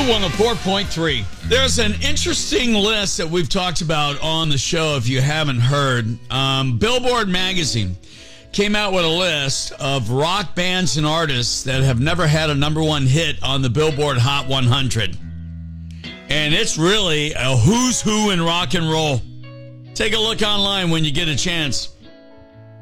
104.3. There's an interesting list that we've talked about on the show if you haven't heard. Billboard magazine came out with a list of rock bands and artists that have never had a number one hit on the Billboard Hot 100. And it's really a who's who in rock and roll. Take a look online when you get a chance.